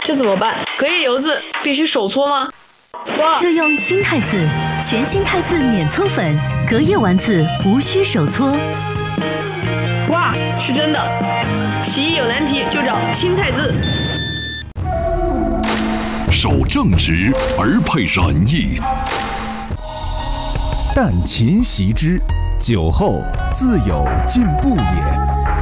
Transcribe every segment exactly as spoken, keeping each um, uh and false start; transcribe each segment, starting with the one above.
这怎么办？隔夜油渍必须手搓吗？哇！ 就用新汰渍，全新汰渍免搓粉，隔夜丸子无需手搓。 哇，是真的！洗衣有难题就找新汰渍。 守正直而配仁义， 但勤习之，久后自有进步也。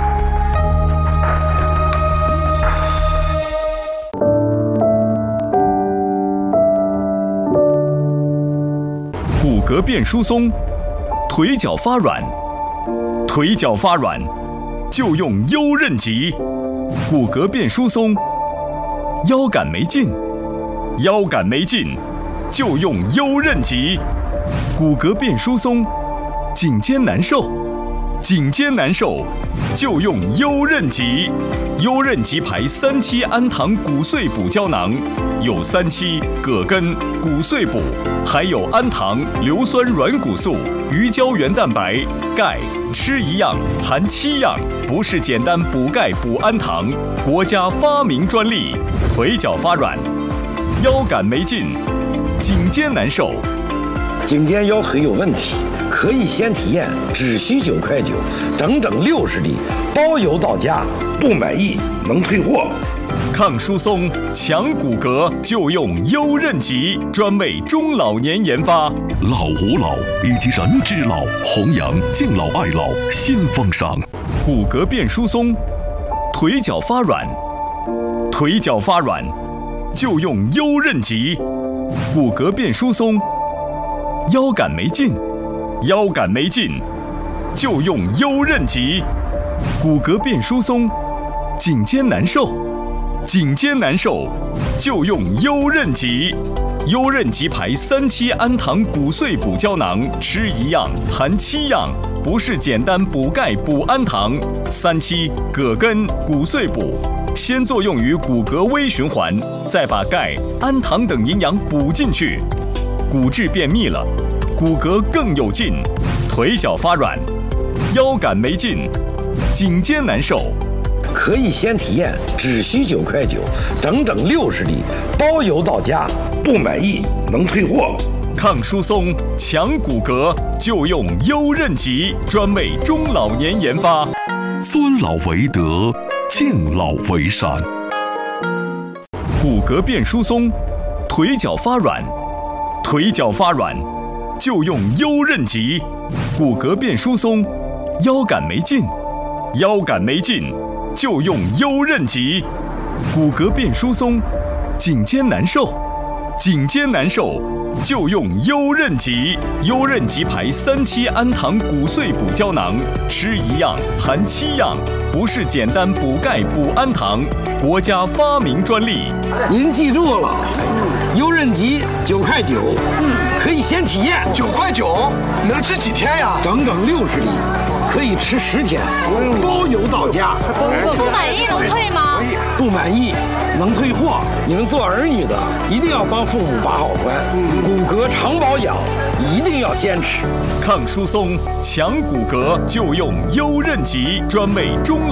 骨骼变疏松，腿脚发软，腿脚发软就用优韧极。骨骼变疏松，腰杆没劲，腰杆没劲就用优韧极。骨骼变疏松，颈肩难受，颈肩难受就用优韧极。优韧极牌三七氨糖骨碎补胶囊，有三七、葛根、骨碎补，还有氨糖、硫酸软骨素、鱼胶原蛋白、钙，吃一样含七样，不是简单补钙补氨糖，国家发明专利。腿脚发软，腰杆没劲，颈肩难受， 颈肩腰腿有问题，可以先体验，只需九块九，整整六十粒，包邮到家，不满意能退货。 抗疏松、强骨骼就用优韧极，专为中老年研发。 老吾老以及人之老，弘扬敬老爱老新风尚。 骨骼变疏松，腿脚发软，腿脚发软就用优韧极。骨骼变疏松，腰杆没劲，腰杆没劲就用优韧极。骨骼变疏松，颈肩难受，颈肩难受就用优韧极。优韧极牌三七氨糖骨碎补胶囊，吃一样含七样，不是简单补钙补氨糖。三七、葛根、骨碎补，先作用于骨骼微循环，再把钙、氨糖等营养补进去，骨质变密了，骨骼更有劲。腿脚发软，腰杆没劲，颈肩难受， 可以先体验，只需九块九，整整六十粒，包邮到家，不满意能退货。 抗疏松、强骨骼就用优韧极，专为中老年研发。 尊老为德，敬老为善。 骨骼变疏松，腿脚发软，腿脚发软就用优韧极。骨骼变疏松，腰杆没劲，腰杆没劲就用优韧极。骨骼变疏松，颈肩难受，颈肩难受就用优韧极。优韧极牌三七氨糖骨碎补胶囊，吃一样含七样，不是简单补钙补氨糖，国家发明专利。 您记住了，优韧极九块九，可以先体验。 九块九能吃几天呀？ 整整六十粒，可以吃十天，包邮到家。 不满意能退吗？ 不满意能退货。你们做儿女的一定要帮父母把好关，骨骼常保养一定要坚持。 抗疏松、强骨骼就用优韧极，专为中